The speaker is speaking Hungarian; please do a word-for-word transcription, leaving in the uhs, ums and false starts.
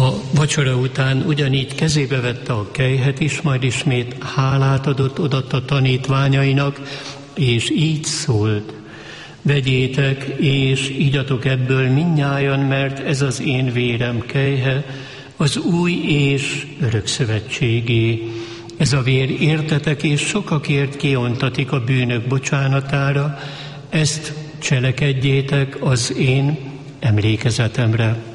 A vacsora után ugyanígy kezébe vette a kelyhet is, majd ismét hálát adott, odatta a tanítványainak, és így szólt: vegyétek, és igyatok ebből mindnyájan, mert ez az én vérem kelyhe, az új és örök szövetségé. Ez a vér értetek és sokakért kiontatik a bűnök bocsánatára, ezt cselekedjétek az én emlékezetemre.